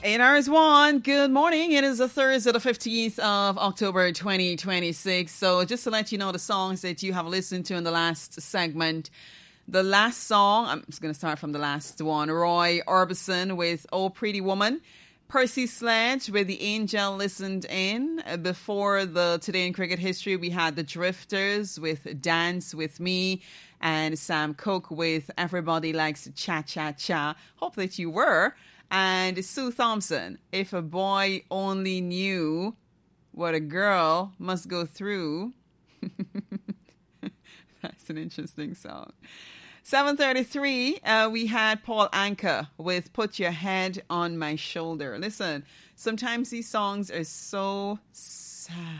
8 hours 1. Good morning. It is the Thursday, the 15th of October 2026. So just to let you know the songs that you have listened to in the last segment. The last song, I'm just going to start from the last one. Roy Orbison with Oh Pretty Woman. Percy Sledge with The Angel listened in. Before the Today in Cricket History, we had The Drifters with Dance With Me. And Sam Cooke with Everybody Likes Cha Cha Cha. Hope that you were. And Sue Thompson, If a Boy Only Knew What a Girl Must Go Through. That's an interesting song. 7:33, we had Paul Anka with Put Your Head on My Shoulder. Listen, sometimes these songs are so sad.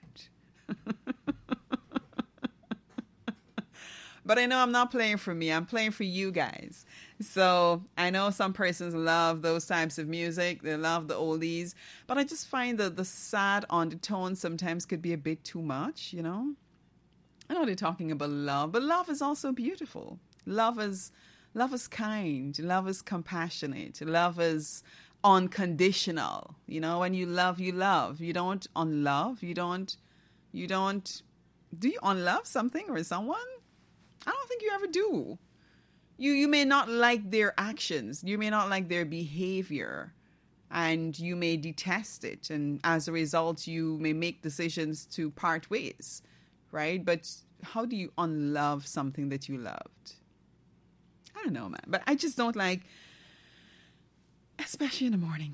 But I know I'm not playing for me. I'm playing for you guys. So I know some persons love those types of music. They love the oldies. But I just find that the sad undertone sometimes could be a bit too much, you know? I know they're talking about love, but love is also beautiful. Love is kind. Love is compassionate. Love is unconditional. You know, when you love, you love. You don't unlove. You don't, do you unlove something or someone? I don't think you ever do. You may not like their actions. You may not like their behavior. And you may detest it. And as a result, you may make decisions to part ways. Right? But how do you unlove something that you loved? I don't know, man. But I just don't like, especially in the morning.